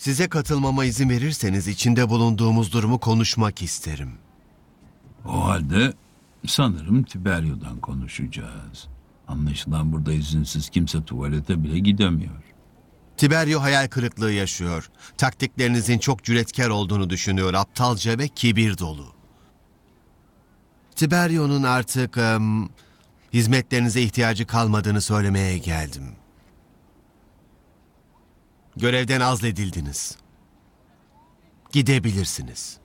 Size katılmama izin verirseniz içinde bulunduğumuz durumu konuşmak isterim. O halde sanırım Tiberio'dan konuşacağız. Anlaşılan burada izinsiz kimse tuvalete bile gidemiyor. Tiberio hayal kırıklığı yaşıyor. Taktiklerinizin çok cüretkar olduğunu düşünüyor. Aptalca ve kibir dolu. Tiberio'nun artık hizmetlerinize ihtiyacı kalmadığını söylemeye geldim. Görevden azledildiniz. Gidebilirsiniz.